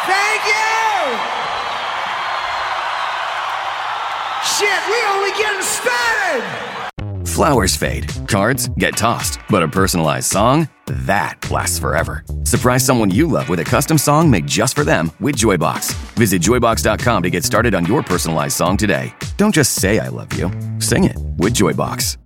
Thank you! Shit, we're only getting started! Flowers fade, cards get tossed, but a personalized song? That lasts forever. Surprise someone you love with a custom song made just for them with Joybox. Visit Joybox.com to get started on your personalized song today. Don't just say I love you. Sing it with Joybox.